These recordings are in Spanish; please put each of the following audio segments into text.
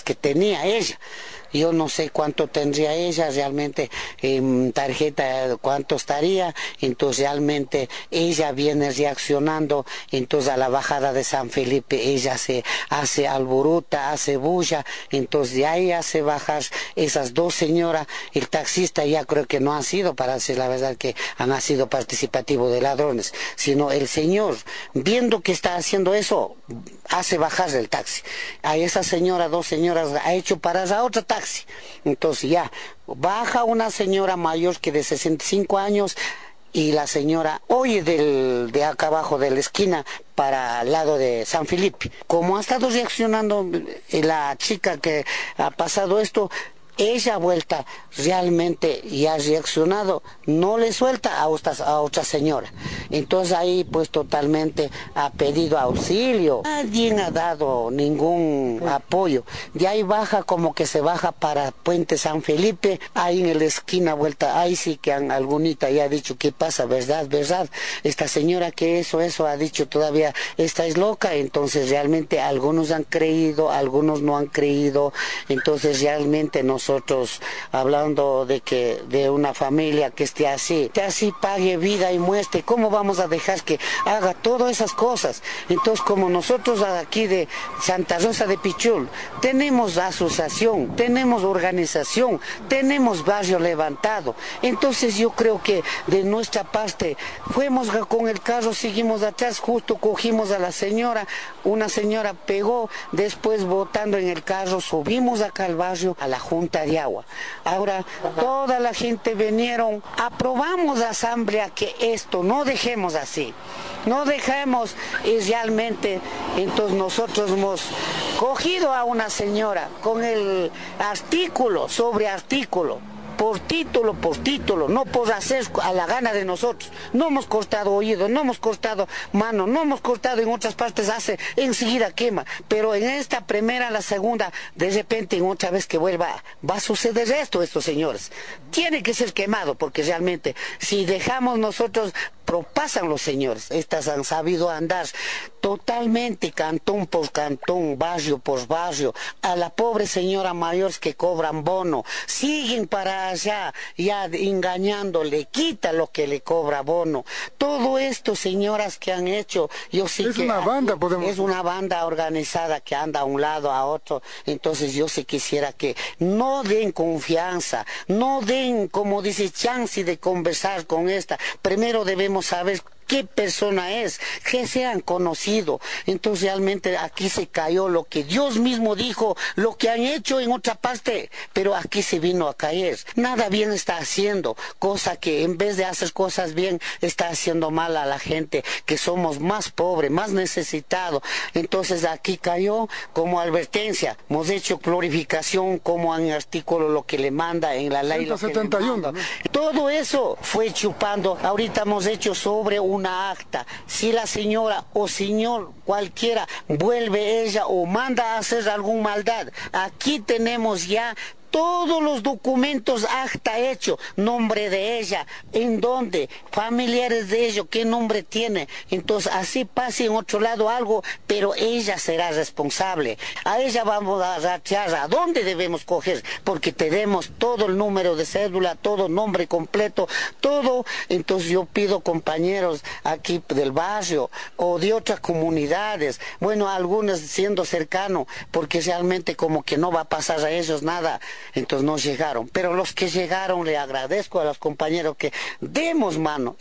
que tenía ella. Yo no sé cuánto tendría ella realmente en tarjeta, cuánto estaría, entonces realmente ella viene reaccionando, entonces a la bajada de San Felipe ella se hace alborota, hace bulla, entonces de ahí hace bajar esas dos señoras, el taxista ya creo que no ha sido, para decir la verdad que han sido participativos de ladrones, sino el señor, viendo que está haciendo eso, hace bajar el taxi. A esa señora, dos señoras, ha hecho parar a otra taxi. Entonces ya, baja una señora mayor que de 65 años y la señora oye de acá abajo de la esquina para el lado de San Felipe. Como ha estado reaccionando la chica que ha pasado esto, ella vuelta realmente y ha reaccionado, no le suelta a otra señora. Entonces ahí pues totalmente ha pedido auxilio. Nadie ha dado ningún apoyo. De ahí baja como que se baja para Puente San Felipe, ahí en la esquina vuelta, ahí sí que algunita ya ha dicho qué pasa, verdad, verdad. Esta señora que eso ha dicho todavía, esta es loca, entonces realmente algunos han creído, algunos no han creído, entonces realmente nosotros hablando de una familia que esté así pague vida y muerte, ¿cómo vamos a dejar que haga todas esas cosas? Entonces como nosotros aquí de Santa Rosa de Pichul tenemos asociación, tenemos organización, tenemos barrio levantado, entonces yo creo que de nuestra parte fuimos con el carro, seguimos atrás, justo cogimos a la señora, una señora pegó, después botando en el carro subimos acá al barrio a la Junta de Agua. Ahora toda la gente vinieron, aprobamos la asamblea que esto no dejemos así, no dejemos, y realmente entonces nosotros hemos cogido a una señora con el artículo sobre artículo, por título, no por hacer a la gana de nosotros. No hemos cortado oídos, no hemos cortado mano, no hemos cortado en otras partes, enseguida quema. Pero en esta primera, la segunda, de repente en otra vez que vuelva, va a suceder esto, estos señores. Tiene que ser quemado, porque realmente, si dejamos nosotros, propasan los señores. Estas han sabido andar totalmente cantón por cantón, barrio por barrio, a la pobre señora mayores que cobran bono, siguen para allá, ya engañando, le quita lo que le cobra bono. Todo esto, señoras, que han hecho, yo sí que... Es una banda organizada que anda a un lado, a otro, entonces yo sí quisiera que no den confianza, no den, como dice, chance de conversar con esta. Primero debemos saber qué persona es, que se han conocido. Entonces realmente aquí se cayó lo que Dios mismo dijo, lo que han hecho en otra parte, pero aquí se vino a caer. Nada bien está haciendo, cosa que en vez de hacer cosas bien, está haciendo mal a la gente, que somos más pobres, más necesitados. Entonces aquí cayó como advertencia. Hemos hecho glorificación como en el artículo lo que le manda en la ley. 171. Todo eso fue chupando. Ahorita hemos hecho sobre una acta. Si la señora o señor cualquiera vuelve ella o manda a hacer alguna maldad, aquí tenemos ya todos los documentos, acta hecho, nombre de ella, en dónde, familiares de ellos, qué nombre tiene. Entonces así pase en otro lado algo, pero ella será responsable. A ella vamos a rastrear a dónde debemos coger, porque tenemos todo el número de cédula, todo nombre completo, todo. Entonces yo pido compañeros aquí del barrio o de otras comunidades, bueno, algunas siendo cercano, porque realmente como que no va a pasar a ellos nada. Entonces no llegaron, pero los que llegaron le agradezco a los compañeros que demos mano,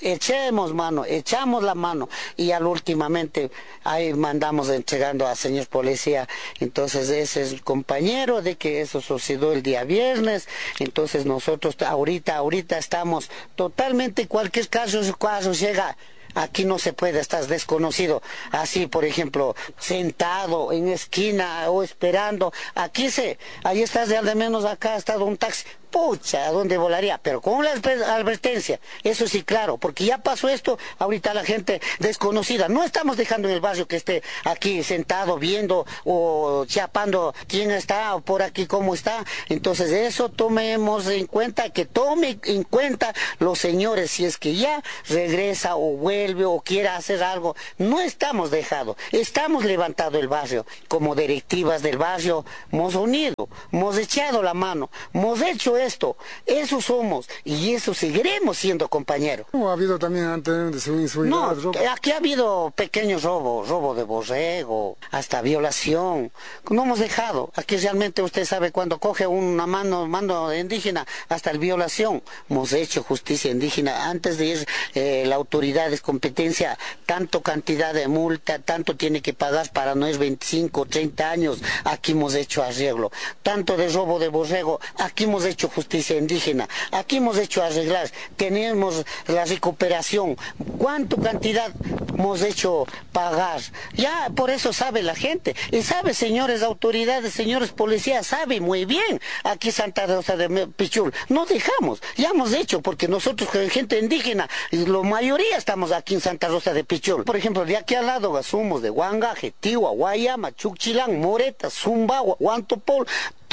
echamos la mano, y al últimamente ahí mandamos entregando al señor policía. Entonces ese es el compañero de que eso sucedió el día viernes. Entonces nosotros ahorita estamos totalmente, cualquier caso llega. Aquí no se puede estar desconocido, así por ejemplo, sentado en esquina o esperando. Ahí está, de al menos acá ha estado un taxi, pucha, ¿a dónde volaría? Pero con la advertencia, eso sí, claro, porque ya pasó esto, ahorita la gente desconocida, no estamos dejando en el barrio que esté aquí sentado viendo o chapando quién está o por aquí cómo está, entonces eso tomemos en cuenta, que tome en cuenta los señores, si es que ya regresa o vuelve o quiera hacer algo, no estamos dejando, estamos levantando el barrio, como directivas del barrio, hemos unido, hemos echado la mano, hemos hecho esto, eso somos y eso seguiremos siendo, compañero. ¿Ha habido también antes de inseguridad? No, robo? aquí ha habido pequeños robos, robo de borrego, hasta violación, no hemos dejado, aquí realmente usted sabe cuando coge una mano indígena, hasta la violación, hemos hecho justicia indígena, antes de ir la autoridad de competencia, tanto cantidad de multa, tanto tiene que pagar para no es 25 o 30 años, aquí hemos hecho arreglo, tanto de robo de borrego, aquí hemos hecho justicia indígena, aquí hemos hecho arreglar, tenemos la recuperación, cuánto cantidad hemos hecho pagar, ya por eso sabe la gente, y sabe señores autoridades, señores policías, sabe muy bien, aquí Santa Rosa de Pichul, no dejamos, ya hemos hecho, porque nosotros gente indígena, la mayoría estamos aquí en Santa Rosa de Pichul, por ejemplo, de aquí al lado somos de Huangaje, Tiwa, Guayama, Chuchilán, Moreta, Zumba, Huantopol,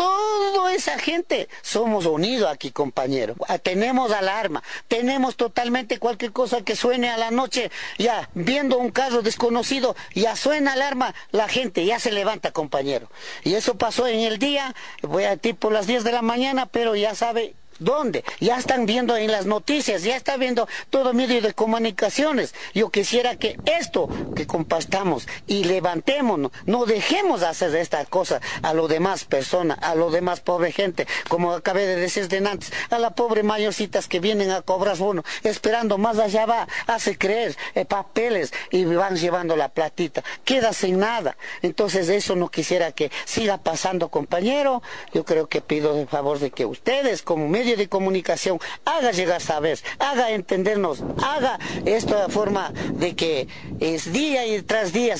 toda esa gente somos unidos aquí, compañero. Tenemos alarma, tenemos totalmente cualquier cosa que suene a la noche, ya viendo un carro desconocido, ya suena alarma, la gente ya se levanta, compañero. Y eso pasó en el día, voy a tipo las 10 de la mañana, pero ya sabe ¿dónde? Ya están viendo en las noticias, ya está viendo todo medio de comunicaciones. Yo quisiera que esto que compartamos y levantémonos, no dejemos hacer esta cosa a lo demás personas, a lo demás pobre gente, como acabé de decir de antes, a la pobre mayorcitas que vienen a cobrar bono, esperando más allá va, hace creer papeles y van llevando la platita, queda sin nada. Entonces eso no quisiera que siga pasando, compañero. Yo creo que pido el favor de que ustedes como medio de comunicación haga llegar saber, haga entendernos, haga esta forma de que es día y tras día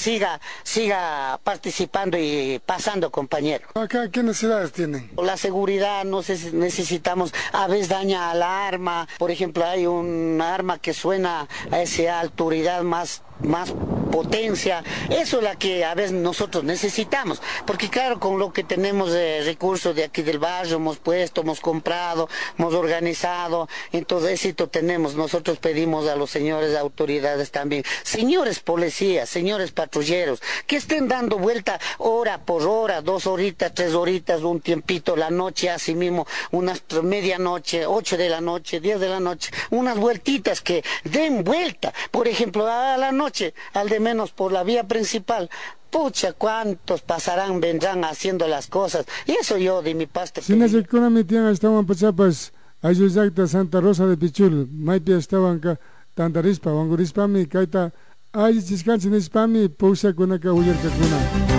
siga participando y pasando, compañero. Acá, ¿qué necesidades tienen? La seguridad, no sé si necesitamos, a veces daña alarma, por ejemplo hay un arma que suena a esa autoridad más potencia, eso es la que a veces nosotros necesitamos, porque claro, con lo que tenemos de recursos de aquí del barrio, hemos puesto, hemos comprado, hemos organizado, entonces éxito tenemos, nosotros pedimos a los señores autoridades también, señores policías, señores patrulleros, que estén dando vuelta hora por hora, 2 horitas, 3 horitas, un tiempito, la noche, así mismo, unas medianoche, 8 de la noche, 10 de la noche, unas vueltitas que den vuelta, por ejemplo, a la noche, al de menos por la vía principal, pucha, cuántos pasarán, vendrán haciendo las cosas, y eso yo de mi parte. Si no se conocían, estaban pachapas, ayudacta Santa Rosa de Pichul, Maipi estaban acá, Tantarispa, Wangurispami, Kaita, ay, chiscansin Ispami, Pousa Kunaka, Uyerka Kuna.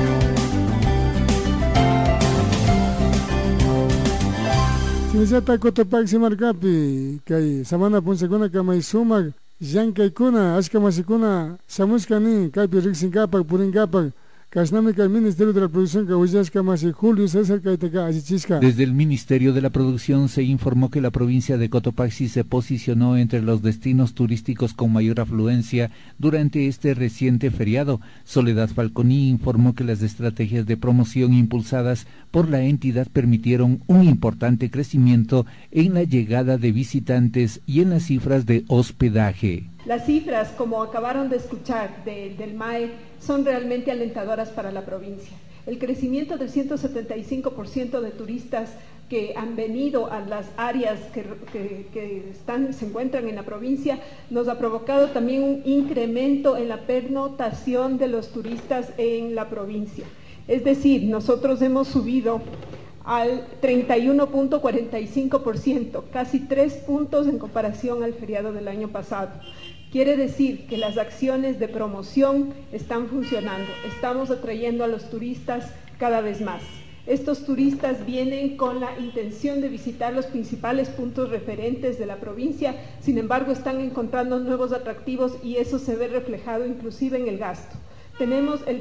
Sinisata Cotopaxi Marcapi, Kai, Samana Punsacuna, Kamaisuma, Yankaikuna, Ashkamasikuna, Samuskani, Kaipi Rixincapac, Purincapac, Kasnamica, el Ministerio de la Producción, Kawiyaskamasi, Julio César Kaitaka, Achichisca. Desde el Ministerio de la Producción se informó que la provincia de Cotopaxi se posicionó entre los destinos turísticos con mayor afluencia durante este reciente feriado. Soledad Falconi informó que las estrategias de promoción impulsadas por la entidad permitieron un importante crecimiento en la llegada de visitantes y en las cifras de hospedaje. Las cifras, como acabaron de escuchar del MAE, son realmente alentadoras para la provincia. El crecimiento del 175% de turistas que han venido a las áreas que se encuentran en la provincia nos ha provocado también un incremento en la pernotación de los turistas en la provincia. Es decir, nosotros hemos subido al 31.45%, casi 3 puntos en comparación al feriado del año pasado. Quiere decir que las acciones de promoción están funcionando, estamos atrayendo a los turistas cada vez más. Estos turistas vienen con la intención de visitar los principales puntos referentes de la provincia, sin embargo están encontrando nuevos atractivos y eso se ve reflejado inclusive en el gasto. tenemos el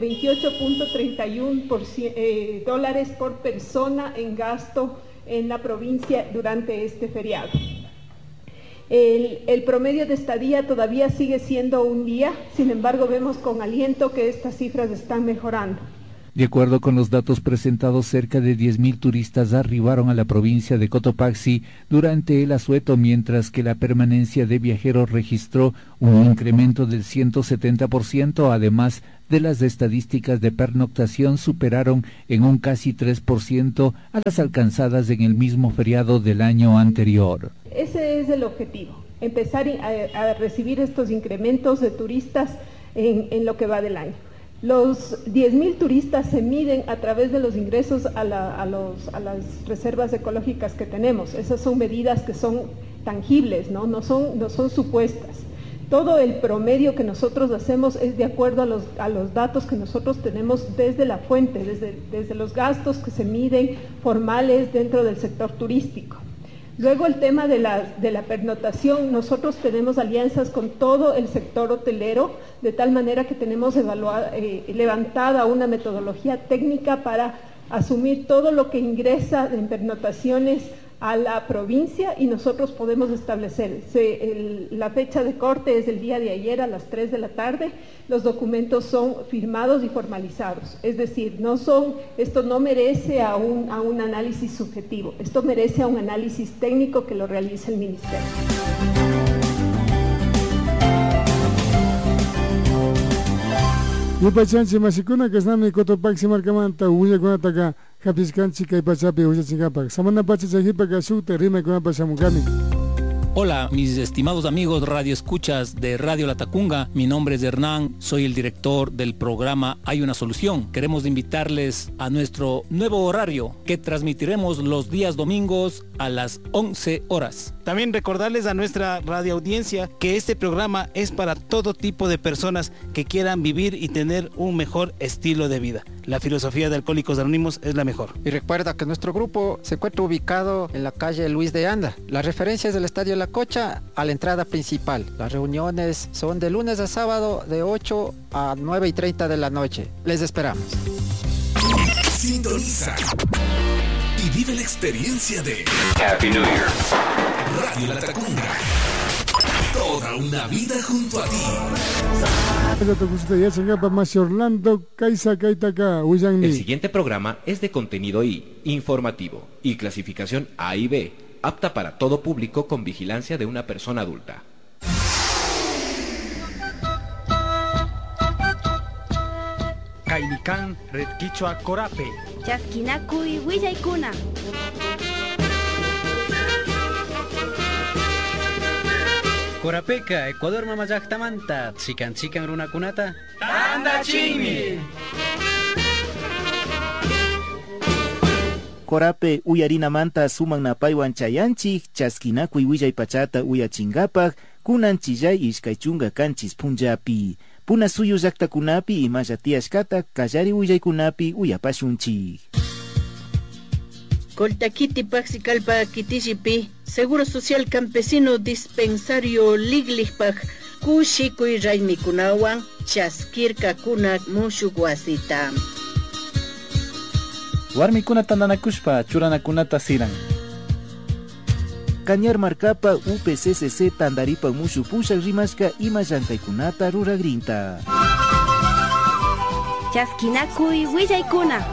28.31 dólares por persona en gasto en la provincia durante este feriado. El promedio de estadía todavía sigue siendo un día, sin embargo vemos con aliento que estas cifras están mejorando. De acuerdo con los datos presentados, cerca de 10.000 turistas arribaron a la provincia de Cotopaxi durante el asueto, mientras que la permanencia de viajeros registró un incremento del 170%, además de las estadísticas de pernoctación superaron en un casi 3% a las alcanzadas en el mismo feriado del año anterior. Ese es el objetivo, empezar a recibir estos incrementos de turistas en lo que va del año. Los 10.000 turistas se miden a través de los ingresos a las reservas ecológicas que tenemos. Esas son medidas que son tangibles, no son supuestas. Todo el promedio que nosotros hacemos es de acuerdo a los datos que nosotros tenemos desde la fuente, desde los gastos que se miden formales dentro del sector turístico. Luego el tema de la pernoctación, nosotros tenemos alianzas con todo el sector hotelero, de tal manera que tenemos levantada una metodología técnica para asumir todo lo que ingresa en pernoctaciones a la provincia y nosotros podemos establecer. La fecha de corte es el día de ayer a las 3 de la tarde, los documentos son firmados y formalizados, es decir, esto no merece a un análisis subjetivo, esto merece a un análisis técnico que lo realice el Ministerio. Yupachanchi masikuna kasnami Cotopaxi markamanta uyakunataqa hapiskanchik kay pachapi uyachinkapak samana pacha chayhipaqa shukta rimaykunapas shamukami. Hola, mis estimados amigos radioescuchas de Radio La Tacunga. Mi nombre es Hernán, soy el director del programa Hay una Solución. Queremos invitarles a nuestro nuevo horario que transmitiremos los días domingos a las 11 horas. También recordarles a nuestra radioaudiencia que este programa es para todo tipo de personas que quieran vivir y tener un mejor estilo de vida. La filosofía de Alcohólicos Anónimos es la mejor. Y recuerda que nuestro grupo se encuentra ubicado en la calle Luis de Anda. La referencia es del Estadio La Cocha a la entrada principal. Las reuniones son de lunes a sábado de 8 a 9:30 de la noche. Les esperamos. Sintoniza y vive la experiencia de Happy New Year. Radio La Tacunga. Toda una vida junto a ti. El siguiente programa es de contenido informativo y clasificación A y B, apta para todo público con vigilancia de una persona adulta. Kainikan Red Quichua Corape. Chasquinacuy Huillaykuna. Corapeca, Ecuador mamayaktamanta, chican runakunata. ¡Tanda chimi! Corape uyarinamanta suman napaywan chayanchik, chasquinacuy willay-pachata uyachingapak, kunan chillay ishkaychunga kanchis punllapi. Puna suyu llaqtakunapi imalla tiyashkata kallari willaykunapi uyapashunchik. Coltaquiti Paxikalpa Kitishipi, Seguro Social Campesino Dispensario Liglipaj, Kushikuy Raymikunawan, Chaskirka Kunak Mushukwasita. Warmikunata nanakushpa, churanakunata siran. Cañar marcapa UPCCC Tandaripa Mushu Pushak Rimashka ima llankaykunata ruragrinta. Chaskinakuy Willaykuna.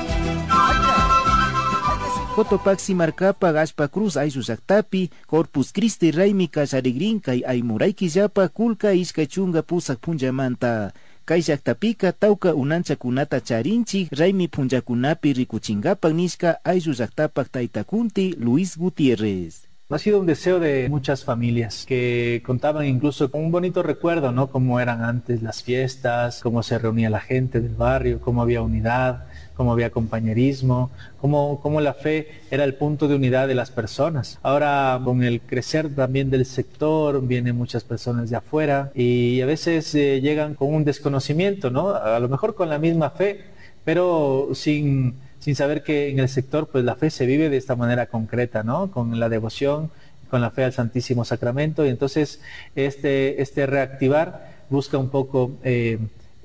Cotopaxi marcapa Gashpa Cruz Ayshu llaqtapi Corpus Christi Raymi kasharigrin kay aymuraykillapa kulka ishkaychunga pusak punchamanta. Kay llaqtapika tawka unanchakunata charinchik Raymi punchakunapi rikuchingapak nishka Ayshu llaqtapak taytakunti Luis Gutiérrez. Ha sido un deseo de muchas familias que contaban incluso con un bonito recuerdo, ¿no? Cómo eran antes las fiestas, cómo se reunía la gente del barrio, cómo había unidad, cómo había compañerismo, cómo la fe era el punto de unidad de las personas. Ahora, con el crecer también del sector, vienen muchas personas de afuera y a veces llegan con un desconocimiento, ¿no? A lo mejor con la misma fe, pero sin saber que en el sector pues la fe se vive de esta manera concreta, ¿no? Con la devoción, con la fe al Santísimo Sacramento, y entonces este reactivar busca un poco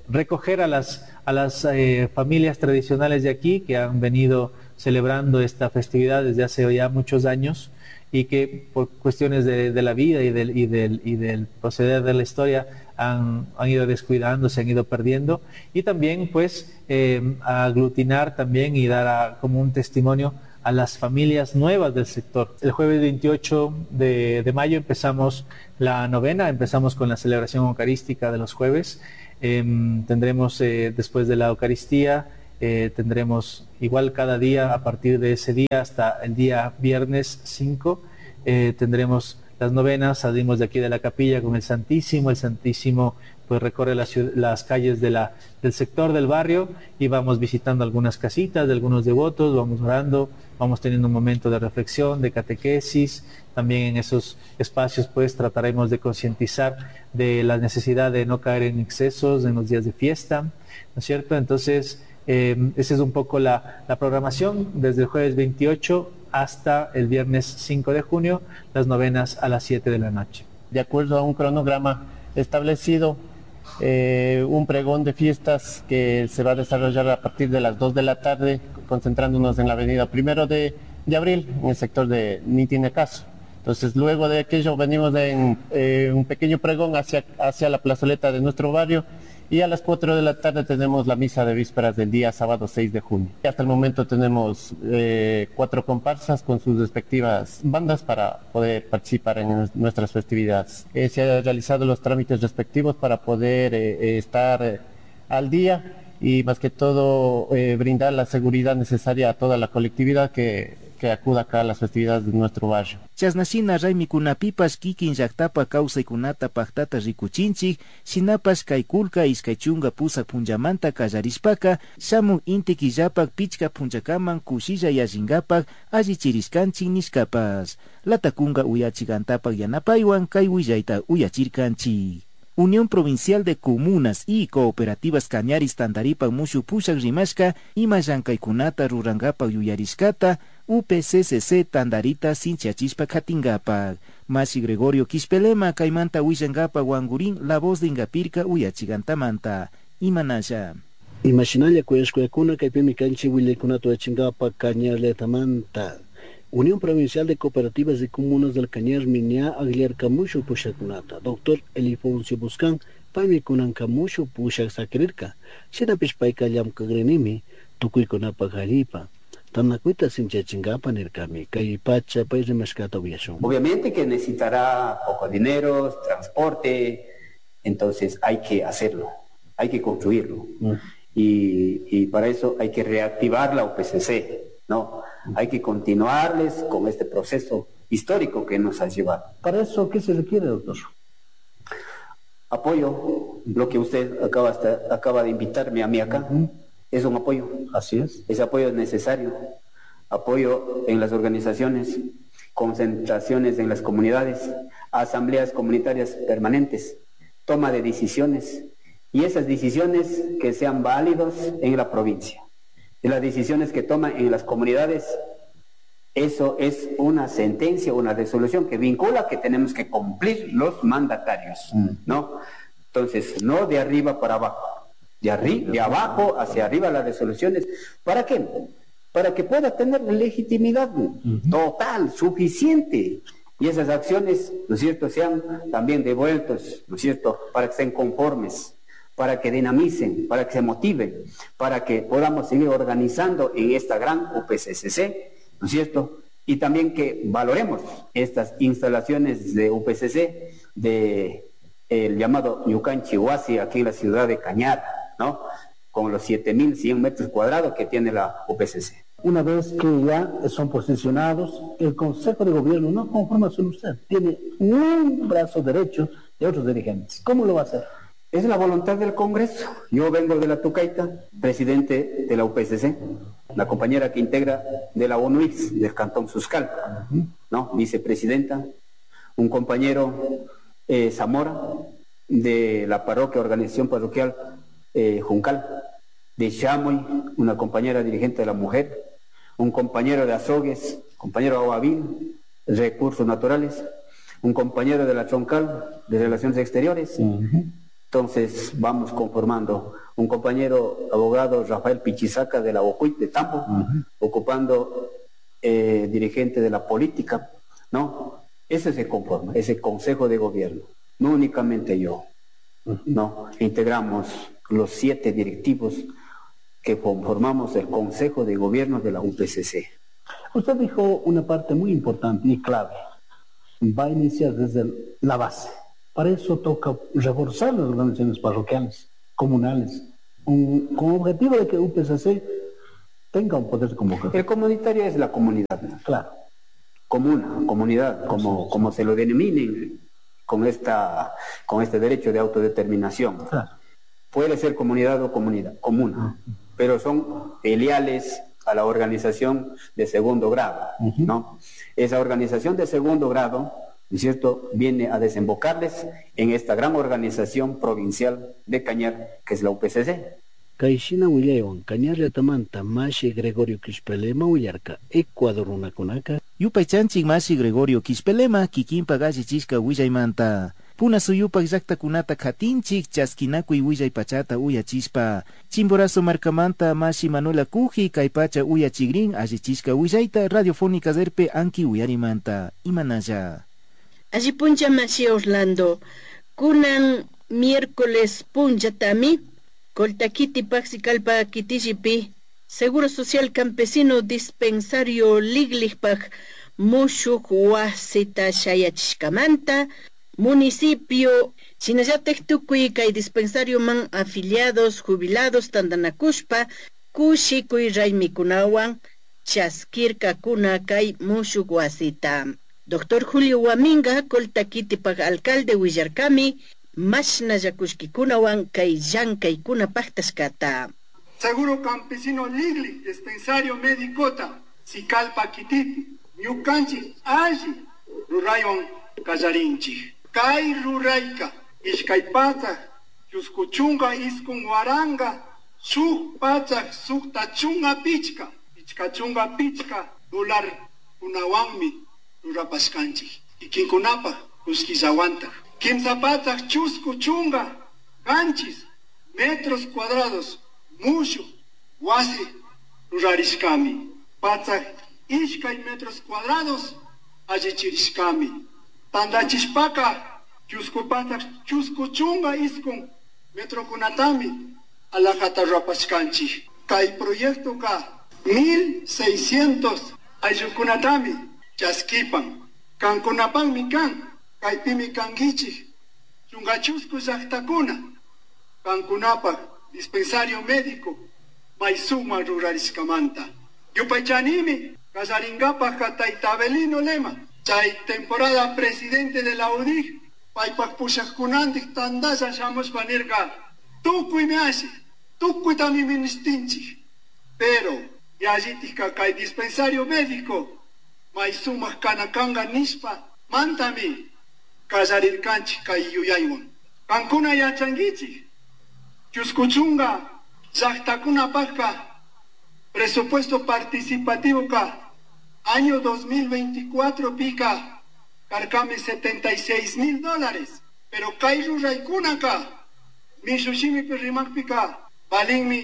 recoger a las familias tradicionales de aquí que han venido celebrando esta festividad desde hace ya muchos años y que por cuestiones de la vida y del proceder de la historia han ido descuidando, se han ido perdiendo, y también pues aglutinar también y dar como un testimonio a las familias nuevas del sector. El jueves 28 de mayo empezamos la novena, empezamos con la celebración eucarística de los jueves. Tendremos después de la Eucaristía, tendremos igual cada día a partir de ese día hasta el día viernes 5, tendremos las novenas. Salimos de aquí de la capilla con el Santísimo pues recorre las calles del sector del barrio y vamos visitando algunas casitas de algunos devotos, vamos orando, vamos teniendo un momento de reflexión, de catequesis. También en esos espacios pues trataremos de concientizar de la necesidad de no caer en excesos en los días de fiesta, ¿no es cierto? Entonces, esa es un poco la programación desde el jueves 28 hasta el viernes 5 de junio, las novenas a las 7 de la noche. De acuerdo a un cronograma establecido, un pregón de fiestas que se va a desarrollar a partir de las 2 de la tarde, concentrándonos en la avenida 1 de abril, en el sector de Nitinecaso. Entonces, luego de aquello venimos de un pequeño pregón hacia la plazoleta de nuestro barrio, y a las 4 de la tarde tenemos la misa de vísperas del día sábado 6 de junio. Hasta el momento tenemos 4 comparsas con sus respectivas bandas para poder participar en nuestras festividades. Se han realizado los trámites respectivos para poder estar al día y más que todo brindar la seguridad necesaria a toda la colectividad que acuda acá a las festividades de nuestro barrio. Chasnashina raymikunapipas kikin llaktapa kawsaykunata paktata rikuchinchik, shinapas kaykulka iskaychunga pusak punchamanta kallarishpaka, shamun inti killapak pichka punchakaman kushilla yallingapak allichiriskanchik nishkapas. Latakunga uyachikantapak yanapaywan kay willayta uyachirkanchik. Unión Provincial de Comunas y Cooperativas Cañaris Tandaripa Mushu Pushak Rimashka Ima Llankaykunata Rurangapa Yuyariskata UPCCC Tandarita Sinchachispa Katingapa Masi Gregorio Kispelema Kaimanta Uyangapa Wangurin La Voz de Ingapirka Uyachigantamanta Imanaya Imaginalla Kuyashkuyakuna Kaipimi Kanchi Wilekunato Chingapa Cañarletamanta Unión Provincial de Cooperativas y Comunas del Cañar Minya Aguilar Camushu Pushakunata, Doctor Elifoncio Buscán, Paimi Kunan Camushu Pushak Sakrirka, Sinapish Paika Yam Kagrenimi, Tukui Kunapa Galipa, Tanakuita Sinchachingapa Nirkami, Kaipacha País Mashkata Viación. Obviamente que necesitará poco dinero, transporte, entonces hay que hacerlo, hay que construirlo. Y para eso hay que reactivar la UPCC, ¿no? Hay que continuarles con este proceso histórico que nos ha llevado. ¿Para eso qué se requiere, doctor? Apoyo, lo que usted acaba de invitarme a mí acá, es un apoyo. Así es. Ese apoyo es necesario. Apoyo en las organizaciones, concentraciones en las comunidades, asambleas comunitarias permanentes, toma de decisiones, y esas decisiones que sean válidas en la provincia. De las decisiones que toman en las comunidades, eso es una sentencia, una resolución que vincula que tenemos que cumplir los mandatarios, ¿no? Entonces, no de arriba para abajo, de abajo hacia arriba las resoluciones. ¿Para qué? Para que pueda tener legitimidad total, suficiente, y esas acciones, ¿no es cierto?, sean también devueltas, ¿no es cierto?, para que estén conformes, para que dinamicen, para que se motiven, para que podamos seguir organizando en esta gran UPCCC, ¿no es cierto? Y también que valoremos estas instalaciones de UPCC, el llamado Ñucanchihuasi, aquí en la ciudad de Cañar, ¿no? Con los 7.100 metros cuadrados que tiene la UPCC. Una vez que ya son posicionados, el Consejo de Gobierno no conforma solo usted, tiene un brazo derecho de otros dirigentes. ¿Cómo lo va a hacer? Es la voluntad del Congreso. Yo vengo de la Tucaita, presidente de la UPCC, la compañera que integra de la ONUIX, del Cantón Suscal, ¿no? Vicepresidenta, un compañero Zamora, de la parroquia, organización parroquial Juncal, de Chamoy, una compañera dirigente de la mujer, un compañero de Azogues, compañero Aguavín, Recursos Naturales, un compañero de la Troncal, de Relaciones Exteriores, Entonces vamos conformando. Un compañero abogado, Rafael Pichizaca, de la OJUIT de Tambo, ocupando dirigente de la política, ¿no? Ese se conforma, ese consejo de gobierno, no únicamente yo, ¿no? Integramos los 7 directivos que conformamos el consejo de gobierno de la UPCC. Usted dijo una parte muy importante y clave, va a iniciar desde la base. Para eso toca reforzar las organizaciones parroquiales, comunales, con objetivo de que UPCC tenga un poder de convocatoria. El comunitario es la comunidad, ¿no? Claro. Comunidad, como se lo denominen con este derecho de autodeterminación. Claro. Puede ser comunidad o comuna, pero son filiales a la organización de segundo grado, ¿no? Esa organización de segundo grado, ¿no es cierto?, viene a desembocarles en esta gran organización provincial de Cañar, que es la UPCC. Kaishina Willayon, Cañar Tamanta, Mashi Gregorio Quispelema, Willarca, Ecuador Unacunaca. Yupaychanchik Mashi Gregorio Quispelema, Kikimpa Gallichisca Willaymanta. Puna suyupak llaqtakunata khatinchik, chaskinakuy willay pachata uyachispa. Chimborazo marcamanta Mashi Manuela Kuji, kaypacha uyachigrin, allichishka willayta, radiofónica derpe anki uyarimanta. Imanaya. Allí puncha Mashi Orlando, kunan miércoles puncha tami, coltaquiti paxicalpa kitishipi, Seguro Social Campesino Dispensario Ligligpaj, Mushuk Wasita Shayachishkamanta, municipio Chinayatek Tukuy kay dispensario man afiliados, jubilados, tandanakushpa, kushikuy raymikunawan, chaskirkakuna kay Mushuk Wasita. Doctor Julio Huaminga, coltaquitipaj alcalde Willarkami, mashnayakushkikunawan kay llank'aykuna paqtashkata. Seguro Campesino Ligli, dispensario Medicota, Sicalpa Kititi, Ñukanchik alli, rurayon kallarinchik. Kay rurayka, ishkaypata, yuskuchunga iskun waranga, shuk pachak suktachunga pichka, ichkachunga pichka, dolar unawanmi, rurapashkanchik. Ikinkunapa, kuskizawanta. Kimsapachak chuskuchunga, ganchis, metros cuadrados, mushu, wasi, rurarishkami. Pachak ishkay metros cuadrados, allichirishkami. Tandachishpaka, chuskuchunga iskun, metrokunatami, alajata rapashkanchi. Kay proyecto ka, 1600 ayukunatami, chaskipan. Kankunapan mikan, kaypimi kangichi, chungachusku llaqtakuna, kankunapak, dispensario médico, maisuma rurarishkamanta. Yupaychanimi, kasaringapak kataytabelino lema, chay temporada presidente de la UDIG, paypak pushakkunantik tandasa shamos panirka, tukuy me hace, tukuy tami ministinchi. Pero, yajitika kay dispensario médico, maisumak kanakanga nispa, mantami, kasarirkanchi kay yuyaywan. Kankuna yachangichi, chuskuchunga, llaqtakuna pajka, presupuesto participativo ka, año 2024 pica, carcame $76,000, pero kay ruraykuna ka, mishushimi perrimak pica, valinmi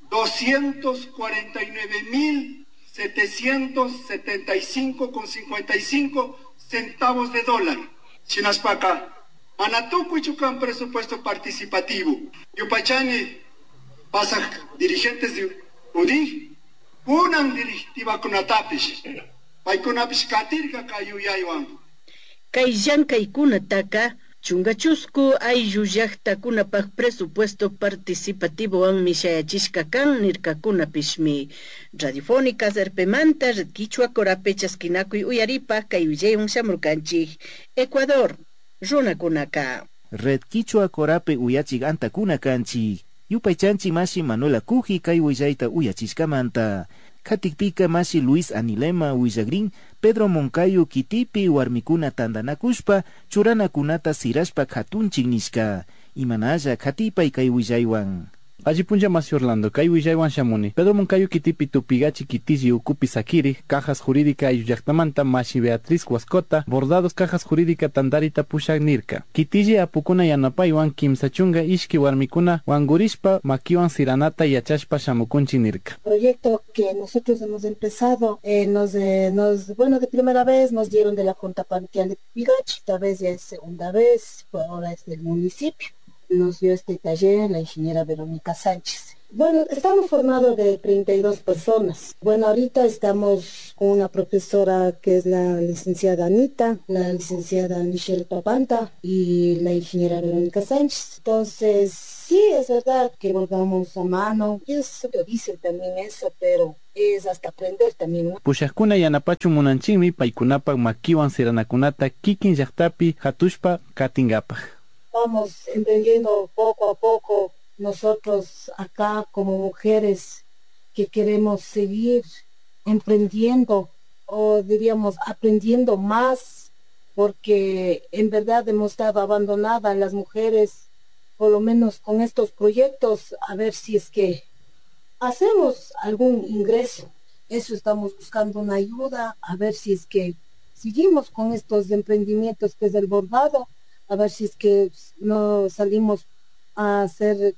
249,775,55 centavos de dólar. Chinaspaka, manatuku chukan presupuesto participativo. Yupachani, pasa dirigentes de UDI, unan directiva kunatapish, paykunapish katirka kayuyaywan. Kay llank'aykuna chungachusku ayllu llaqtakunapaq presupuesto participativo anmi shayachishka kan nirkakunapishmi. Radiofónica Serpemanta, Red Quichua Corape chaskinakuy uyaripa kay uyaywan shamurkanchik. Ecuador, runakunaka. Red Quichua Corape uyachik antakuna kanchik. Yupaychanchik Mashi Manuela Kuji kay uyayta uyachishkamanta. Katikpika Mashi Luis Anilema Willagrin, Pedro Moncayo Kitipi warmikuna tandanakushpa, churanakunata sirashpa katunchik nishka. Imanalla katipay kay willaywan. Allí punja más Orlando, Cayo Villaiwan Shamuni, Pedro Moncayo Kitipi Tupigachi Kitiji Ukupi Sakiri, Cajas Jurídica y Yactamanta Mashi Beatriz Huascota, Bordados Cajas Jurídica Tandarita Pushak Nirka, Kitiji Apukuna Yanapaywan Kim Sachunga Ishki Warmikuna, Wangurispa, Makiwan Siranata y Achashpa Shamukunchi Nirka. Proyecto que nosotros hemos empezado, bueno, de primera vez nos dieron de la Junta Parroquial de Tupigachi, esta vez ya es segunda vez, ahora es del municipio. Nos dio este taller la ingeniera Verónica Sánchez. Bueno, estamos formados de 32 personas. Bueno, ahorita estamos con una profesora que es la licenciada Anita, la licenciada Michelle Papanta y la ingeniera Verónica Sánchez. Entonces, sí, es verdad que volvamos a mano. Eso lo dicen también eso, pero es hasta aprender también, ¿no? Pushakuna Yanapachu Munanchimi, Paikunapa, Makiwan Siranakunata, Kikin Yaktapi, Hatushpa, Katingapa. Vamos entendiendo poco a poco nosotros acá como mujeres que queremos seguir emprendiendo o diríamos aprendiendo más, porque en verdad hemos estado abandonadas las mujeres, por lo menos con estos proyectos, a ver si es que hacemos algún ingreso. Eso estamos buscando una ayuda, a ver si es que seguimos con estos emprendimientos que es el bordado, a ver si es que no salimos a hacer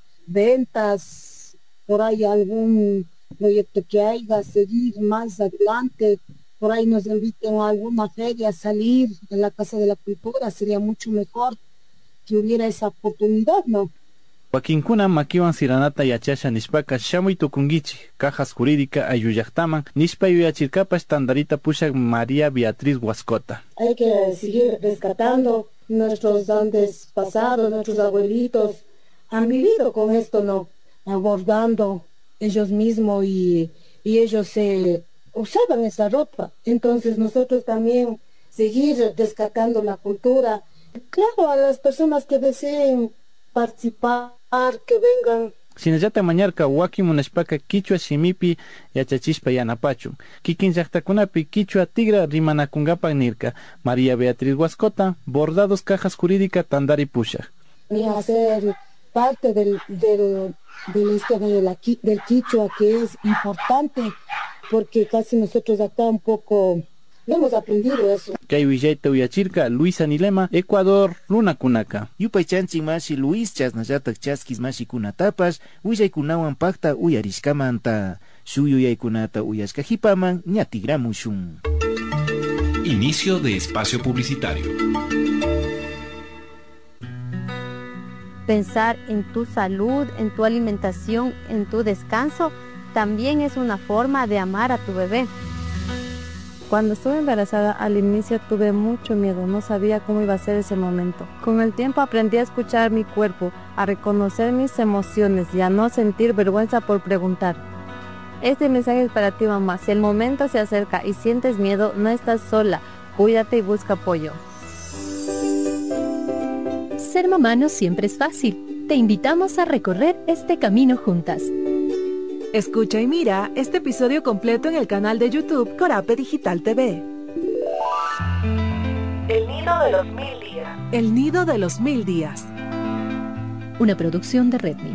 ventas, por ahí algún proyecto que haya, seguir más adelante, por ahí nos inviten a alguna feria a salir en la Casa de la Cultura, sería mucho mejor que hubiera esa oportunidad, ¿no? Wakinkuna Makiwan Siranata y Achasha Nishpaka Shamuy Tukungichi, Cajas Jurídica Ayuyaktaman, Nishpa Yuyachirkapa Estandarita Pushak María Beatriz Huascota. Hay que seguir rescatando nuestros antepasados, nuestros abuelitos han vivido con esto, ¿no? Abordando ellos mismos y ellos usaban esa ropa. Entonces nosotros también seguir rescatando la cultura. Claro, a las personas que deseen participar, que vengan. Sinayata mañarka waki munashpaka Quichua Shimipi yachachispa Yanapachu. Kikin llaqtakunapi Quichua Tigra Rimanakungapa Nirka. María Beatriz Huascota, Bordados Cajas Jurídica Tandari Pusha. Y hacer parte del Quichua, que es importante, porque casi nosotros acá un poco no hemos aprendido eso. Kay Villaita Uyachirka, Luisa Nilema, Ecuador, Luna Kunaka. Yupay chanchi mashi Luis chasnallatak chaskis mashi kunatapas, uyaykunawan pakta uyarishkamanta. Shuyuyaykunata uyashkajipaman ñatigramushun. Inicio de espacio publicitario. Pensar en tu salud, en tu alimentación, en tu descanso, también es una forma de amar a tu bebé. Cuando estuve embarazada, al inicio tuve mucho miedo, no sabía cómo iba a ser ese momento. Con el tiempo aprendí a escuchar mi cuerpo, a reconocer mis emociones y a no sentir vergüenza por preguntar. Este mensaje es para ti, mamá. Si el momento se acerca y sientes miedo, no estás sola. Cuídate y busca apoyo. Ser mamá no siempre es fácil. Te invitamos a recorrer este camino juntas. Escucha y mira este episodio completo en el canal de YouTube Corape Digital TV. El nido de los 1000 días. El nido de los 1000 días. Una producción de Redmi.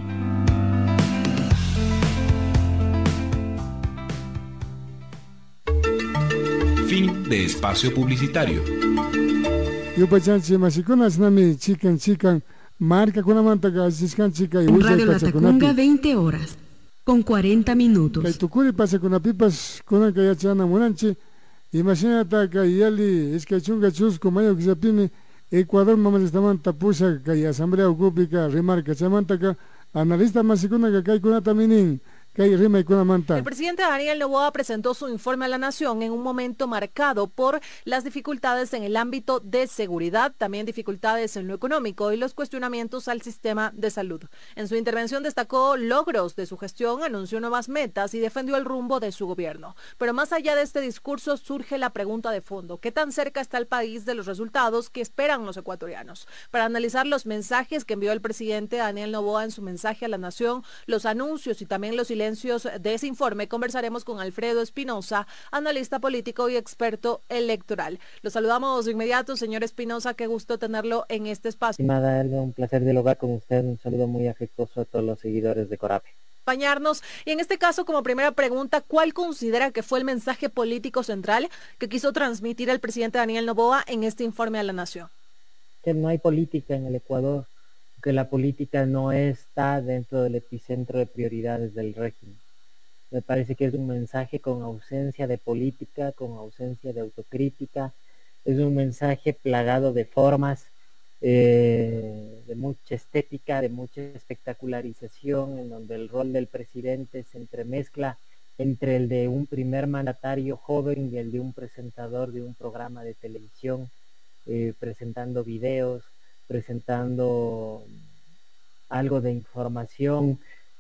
Fin de espacio publicitario. Yupachanchi masikunas nami chican marca kuna mantaga siskan chica y Radio La Tacunga 20 horas con 40 minutos. Kay tukuri pasa kuna pipas kuna kaya chana munanchi. Imagínate que yali es que chunga chusco mayo que zapimi Ecuador mamas estaban tapusa kay asamblea ocúpica remarca chamantaka analista masikuna que kay kuna taminin. El presidente Daniel Noboa presentó su informe a la Nación en un momento marcado por las dificultades en el ámbito de seguridad, también dificultades en lo económico y los cuestionamientos al sistema de salud. En su intervención destacó logros de su gestión, anunció nuevas metas y defendió el rumbo de su gobierno. Pero más allá de este discurso surge la pregunta de fondo: ¿qué tan cerca está el país de los resultados que esperan los ecuatorianos? Para analizar los mensajes que envió el presidente Daniel Noboa en su mensaje a la Nación, los anuncios y también los silencios silencios de ese informe, conversaremos con Alfredo Espinosa, analista político y experto electoral. Lo saludamos de inmediato, señor Espinosa, qué gusto tenerlo en este espacio. Estimada Elba, un placer dialogar con usted, un saludo muy afectuoso a todos los seguidores de Corape. Acompañarnos. Y en este caso, como primera pregunta, ¿cuál considera que fue el mensaje político central que quiso transmitir el presidente Daniel Noboa en este informe a la Nación? Que no hay política en el Ecuador, que la política no está dentro del epicentro de prioridades del régimen. Me parece que es un mensaje con ausencia de política, con ausencia de autocrítica, es un mensaje plagado de formas, de mucha estética, de mucha espectacularización, en donde el rol del presidente se entremezcla entre el de un primer mandatario joven y el de un presentador de un programa de televisión, presentando videos, presentando algo de información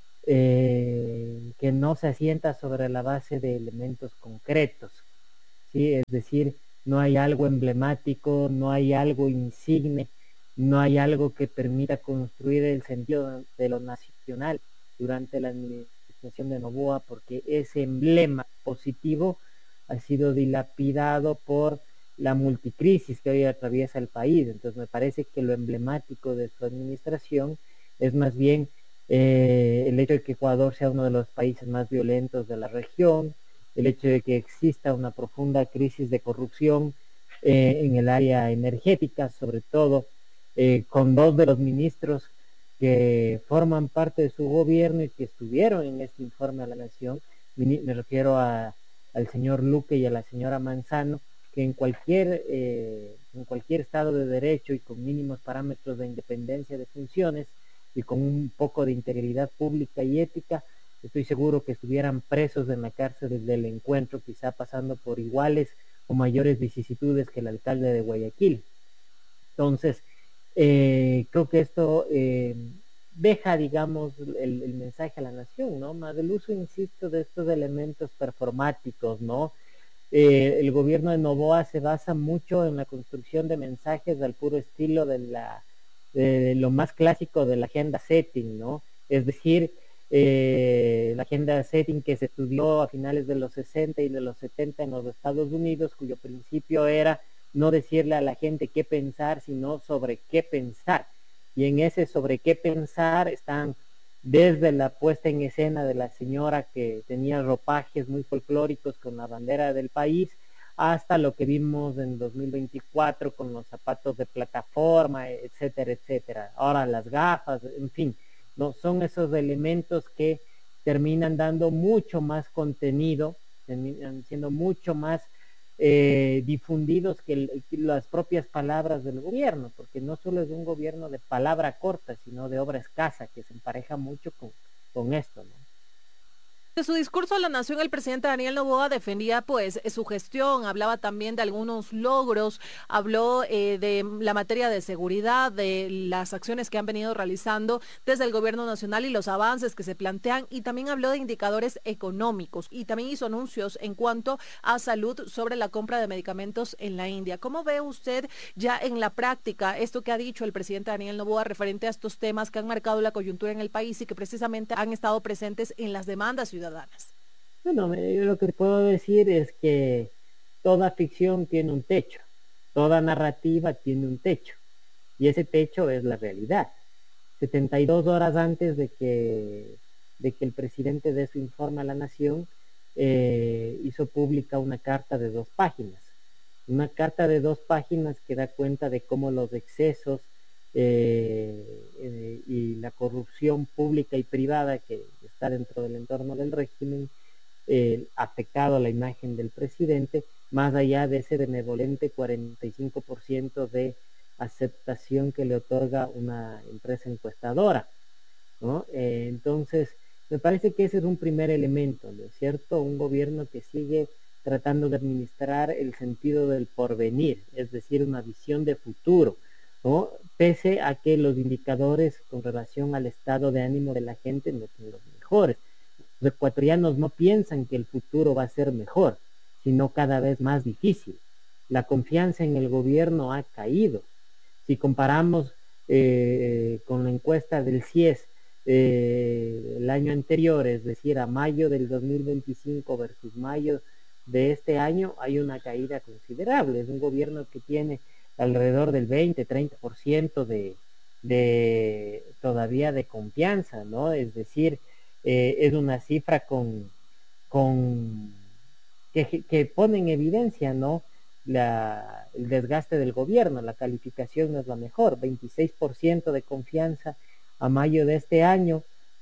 que no se asienta sobre la base de elementos concretos, ¿sí? Es decir, no hay algo emblemático, no hay algo insigne, no hay algo que permita construir el sentido de lo nacional durante la administración de Noboa, porque ese emblema positivo ha sido dilapidado por la multicrisis que hoy atraviesa el país. Entonces me parece que lo emblemático de su administración es más bien el hecho de que Ecuador sea uno de los países más violentos de la región, el hecho de que exista una profunda crisis de corrupción en el área energética, sobre todo con dos de los ministros que forman parte de su gobierno y que estuvieron en este informe a la Nación. Me refiero al señor Luque y a la señora Manzano, que en cualquier Estado de Derecho y con mínimos parámetros de independencia de funciones y con un poco de integridad pública y ética, estoy seguro que estuvieran presos en la cárcel desde el encuentro, quizá pasando por iguales o mayores vicisitudes que el alcalde de Guayaquil. Entonces, creo que esto deja, digamos, el mensaje a la nación, ¿no? Más del uso, insisto, de estos elementos performáticos, ¿no? El gobierno de Noboa se basa mucho en la construcción de mensajes al puro estilo de lo más clásico de la agenda setting, ¿no? Es decir, la agenda setting que se estudió a finales de los 60 y de los 70 en los Estados Unidos, cuyo principio era no decirle a la gente qué pensar, sino sobre qué pensar. Y en ese sobre qué pensar están desde la puesta en escena de la señora que tenía ropajes muy folclóricos con la bandera del país, hasta lo que vimos en 2024 con los zapatos de plataforma, etcétera, etcétera. Ahora las gafas, en fin, no son esos elementos que terminan dando mucho más contenido, terminan siendo mucho más difundidos que las propias palabras del gobierno, porque no solo es un gobierno de palabra corta, sino de obra escasa, que se empareja mucho con esto, ¿no? En su discurso a la Nación, el presidente Daniel Noboa defendía pues su gestión, hablaba también de algunos logros, habló de la materia de seguridad, de las acciones que han venido realizando desde el gobierno nacional y los avances que se plantean, y también habló de indicadores económicos y también hizo anuncios en cuanto a salud sobre la compra de medicamentos en la India. ¿Cómo ve usted ya en la práctica esto que ha dicho el presidente Daniel Noboa referente a estos temas que han marcado la coyuntura en el país y que precisamente han estado presentes en las demandas ciudadanas? Bueno, yo lo que puedo decir es que toda ficción tiene un techo, toda narrativa tiene un techo, y ese techo es la realidad. 72 horas antes de que el presidente dé su informe a la Nación, hizo pública una carta de 2 páginas. Una carta de 2 páginas que da cuenta de cómo los excesos y la corrupción pública y privada que está dentro del entorno del régimen afectado a la imagen del presidente, más allá de ese benevolente 45% de aceptación que le otorga una empresa encuestadora, ¿no? Entonces, me parece que ese es un primer elemento, ¿no es cierto? Un gobierno que sigue tratando de administrar el sentido del porvenir, es decir, una visión de futuro, ¿no? Pese a que los indicadores con relación al estado de ánimo de la gente no son los mejores. Los ecuatorianos no piensan que el futuro va a ser mejor, sino cada vez más difícil. La confianza en el gobierno ha caído. Si comparamos con la encuesta del CIES el año anterior, es decir, a mayo del 2025 versus mayo de este año, hay una caída considerable. Es un gobierno que tiene alrededor del 20-30% de todavía de confianza, ¿no? Es decir, es una cifra que pone en evidencia, ¿no?, el desgaste del gobierno. La calificación no es la mejor, 26% de confianza a mayo de este año,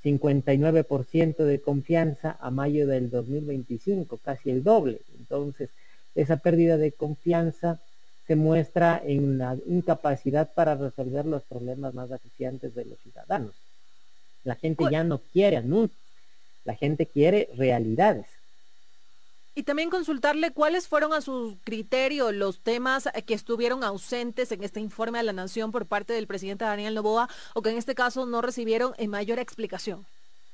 59% de confianza a mayo del 2025, casi el doble. Entonces, esa pérdida de confianza se muestra en la incapacidad para resolver los problemas más acuciantes de los ciudadanos. La gente ya no quiere anuncios, la gente quiere realidades. Y también consultarle cuáles fueron a su criterio los temas que estuvieron ausentes en este informe a la Nación por parte del presidente Daniel Noboa, o que en este caso no recibieron mayor explicación.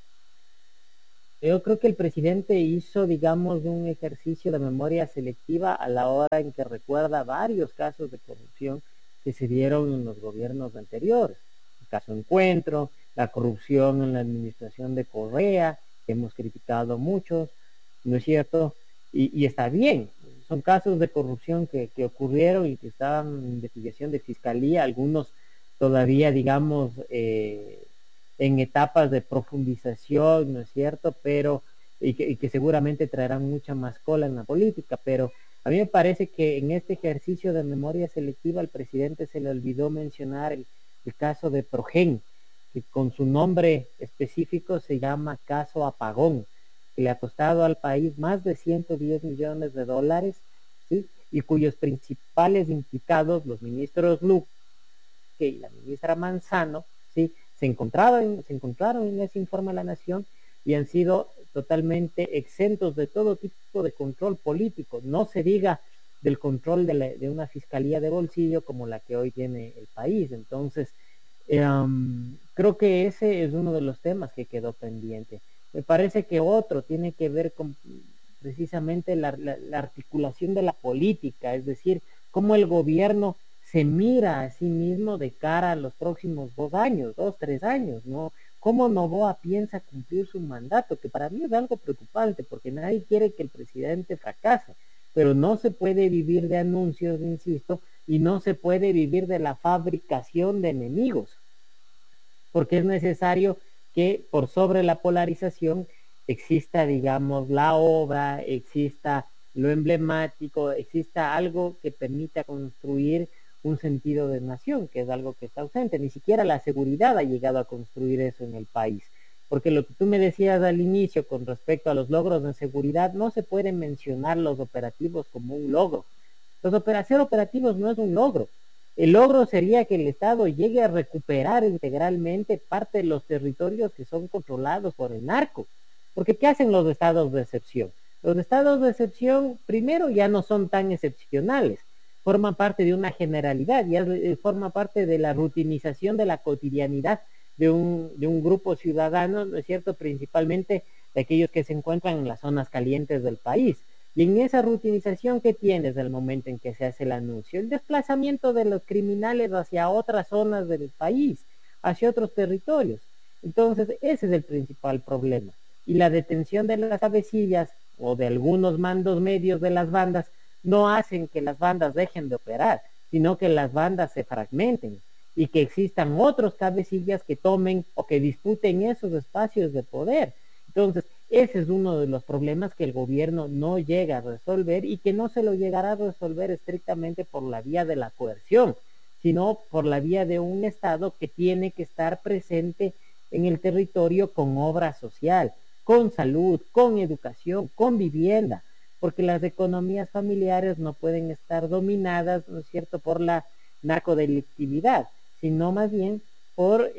Yo creo que el presidente hizo, digamos, un ejercicio de memoria selectiva a la hora en que recuerda varios casos de corrupción que se dieron en los gobiernos anteriores. El caso Encuentro, la corrupción en la administración de Correa, que hemos criticado muchos, ¿no es cierto? Y está bien, son casos de corrupción que ocurrieron y que estaban en investigación de fiscalía, algunos todavía, digamos, en etapas de profundización, ¿no es cierto? Pero, y que seguramente traerán mucha más cola en la política, pero a mí me parece que en este ejercicio de memoria selectiva al presidente se le olvidó mencionar el caso de Progen, que con su nombre específico se llama caso Apagón, que le ha costado al país más de 110 millones de dólares, ¿sí?, y cuyos principales implicados, los ministros Luque y la ministra Manzano, ¿sí?, se encontraron en ese informe de la Nación y han sido totalmente exentos de todo tipo de control político. No se diga del control de una fiscalía de bolsillo como la que hoy tiene el país. Entonces, creo que ese es uno de los temas que quedó pendiente. Me parece que otro tiene que ver con precisamente la articulación de la política, es decir, cómo el gobierno se mira a sí mismo de cara a los próximos 3 años, ¿no? Cómo Noboa piensa cumplir su mandato, que para mí es algo preocupante, porque nadie quiere que el presidente fracase, pero no se puede vivir de anuncios, insisto, y no se puede vivir de la fabricación de enemigos, porque es necesario que por sobre la polarización exista, digamos, la obra, exista lo emblemático, exista algo que permita construir un sentido de nación, que es algo que está ausente. Ni siquiera la seguridad ha llegado a construir eso en el país, porque lo que tú me decías al inicio con respecto a los logros de seguridad, no se pueden mencionar los operativos como un logro. Hacer operativos no es un logro. El logro sería que el Estado llegue a recuperar integralmente parte de los territorios que son controlados por el narco. Porque ¿qué hacen los estados de excepción? Los estados de excepción, primero, ya no son tan excepcionales, forman parte de una generalidad, ya forma parte de la rutinización de la cotidianidad de un grupo ciudadano, ¿no es cierto?, principalmente de aquellos que se encuentran en las zonas calientes del país. Y en esa rutinización, ¿qué tienes del momento en que se hace el anuncio? El desplazamiento de los criminales hacia otras zonas del país, hacia otros territorios. Entonces, ese es el principal problema. Y la detención de las cabecillas o de algunos mandos medios de las bandas no hacen que las bandas dejen de operar, sino que las bandas se fragmenten y que existan otros cabecillas que tomen o que disputen esos espacios de poder. Entonces, ese es uno de los problemas que el gobierno no llega a resolver y que no se lo llegará a resolver estrictamente por la vía de la coerción, sino por la vía de un Estado que tiene que estar presente en el territorio con obra social, con salud, con educación, con vivienda, porque las economías familiares no pueden estar dominadas, ¿no es cierto?, por la narcodelictividad, sino más bien por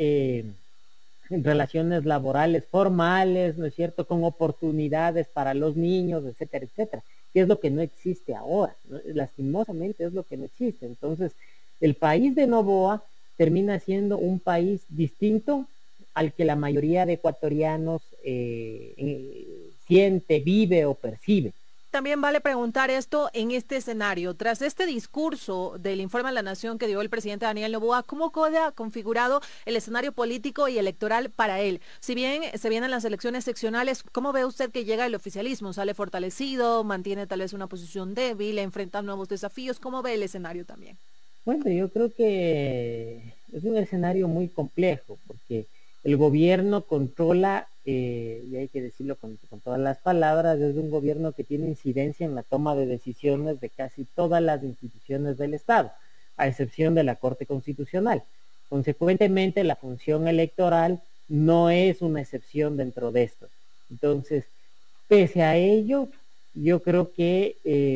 relaciones laborales formales, ¿no es cierto?, con oportunidades para los niños, etcétera, etcétera, que es lo que no existe ahora, ¿no? Lastimosamente es lo que no existe. Entonces, el país de Noboa termina siendo un país distinto al que la mayoría de ecuatorianos siente, vive o percibe. también vale preguntar esto en este escenario. Tras este discurso del informe a la Nación que dio el presidente Daniel Noboa, ¿cómo queda configurado el escenario político y electoral para él? Si bien se vienen las elecciones seccionales, ¿cómo ve usted que llega el oficialismo? ¿Sale fortalecido? ¿Mantiene tal vez una posición débil? ¿Enfrenta nuevos desafíos? ¿Cómo ve el escenario también? Bueno, yo creo que es un escenario muy complejo, porque el gobierno controla, y hay que decirlo con todas las palabras, es un gobierno que tiene incidencia en la toma de decisiones de casi todas las instituciones del Estado, a excepción de la Corte Constitucional. Consecuentemente, la función electoral no es una excepción dentro de esto. Entonces, pese a ello, yo creo que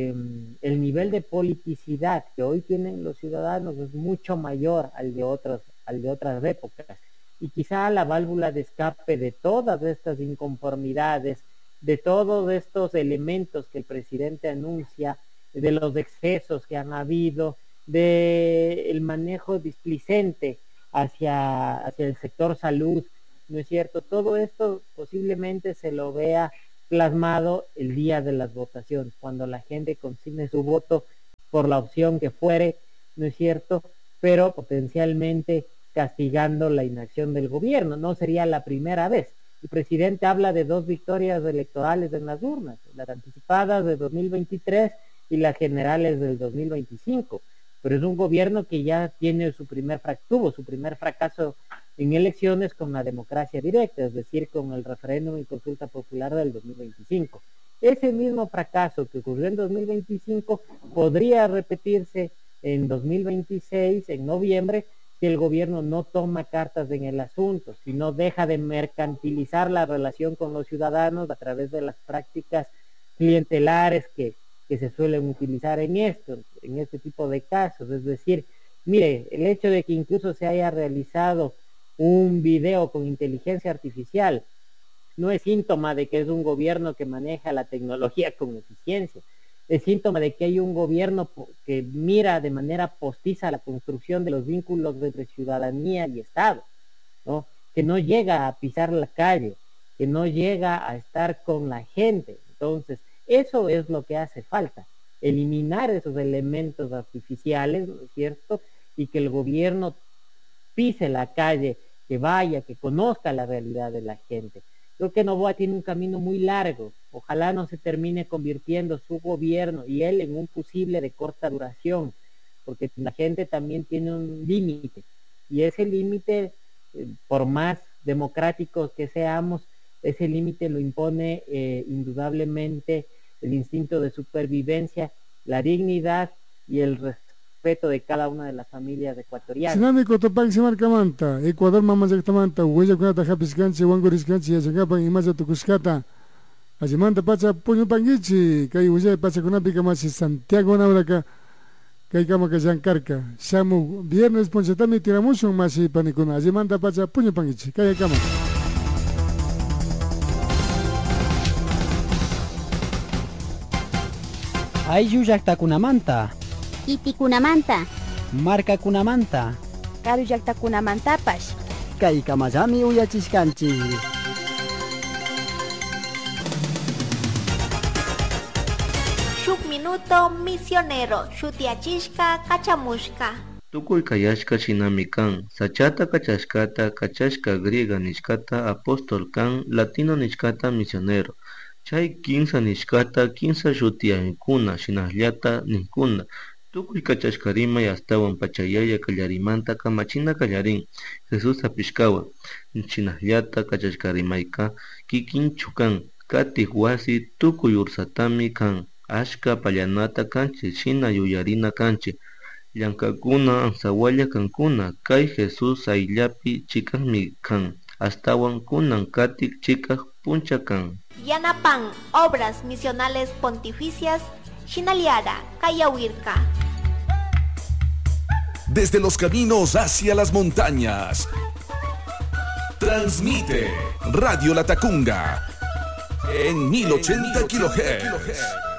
el nivel de politicidad que hoy tienen los ciudadanos es mucho mayor al de otras épocas. Y quizá la válvula de escape de todas estas inconformidades, de todos estos elementos que el presidente anuncia, de los excesos que han habido, del manejo displicente hacia el sector salud, ¿no es cierto? Todo esto posiblemente se lo vea plasmado el día de las votaciones, cuando la gente consigne su voto por la opción que fuere, ¿no es cierto? Pero potencialmente castigando la inacción del gobierno. No sería la primera vez. El presidente habla de 2 victorias electorales en las urnas, las anticipadas de 2023 y las generales del 2025. Pero es un gobierno que ya tiene tuvo su primer fracaso en elecciones con la democracia directa, es decir, con el referéndum y consulta popular del 2025. Ese mismo fracaso que ocurrió en 2025 podría repetirse en 2026, en noviembre, si el gobierno no toma cartas en el asunto, si no deja de mercantilizar la relación con los ciudadanos a través de las prácticas clientelares que se suelen utilizar en este tipo de casos. Es decir, mire, el hecho de que incluso se haya realizado un video con inteligencia artificial no es síntoma de que es un gobierno que maneja la tecnología con eficiencia. Es síntoma de que hay un gobierno que mira de manera postiza la construcción de los vínculos entre ciudadanía y Estado, ¿no? Que no llega a pisar la calle, que no llega a estar con la gente. Entonces, eso es lo que hace falta, eliminar esos elementos artificiales, ¿no es cierto? Y que el gobierno pise la calle, que vaya, que conozca la realidad de la gente. Creo que Noboa tiene un camino muy largo. Ojalá no se termine convirtiendo su gobierno y él en un fusible de corta duración, porque la gente también tiene un límite. Y ese límite, por más democráticos que seamos, ese límite lo impone indudablemente el instinto de supervivencia, la dignidad y el respeto de cada una de las familias ecuatorianas. Sinani Cotopaxi si marcamanta, Ecuador mama yaktamanta, huella kunata hapiscanchi, wangoriscanchi, yachacapan imaya tucuscata. Ajimanta pacha puño pangichi, kay huella pacha kunapi kamasi Santiago Nauraca, kay kama kayankarka. Shamu viernes ponchetami tiramushun masi panicuna. Ajimanta pacha puño pangichi, kay kama. Ayllu llaqtakunamanta, Itikunamanta, markakunamanta, karu llaqtakunamantapash, kay kamallami uyachishkanchik. Shuk minuto misionero, shutiachishka kachamushka. Tukuy kayashka shinami kan, sachata kachashkata, kachashka griega nishkata, apóstol kan, latino nishkata misionero. Chay 15 nishkata, 15 shutiaykuna, shinasllata ninkuna. Tukuy kachashkarima y astawan pachayaya kallarimanta kamachina kallarin. Jesús apishkawa, shinasllata kachashkarimayka, kikinchu kan, katik wasi tukuy ursatami kan. Ashka pallanata kanchi, shina yuyarina kanchi. Llankakuna ansawalla kankuna, kay Jesús ayllapi chikanmi kan. Astawan kunan katik chikak puncha kan. Yanapan, obras misionales pontificias, Shinaliara, Kayawirka. Desde los caminos hacia las montañas. Transmite Radio La Tacunga en 1080 kHz.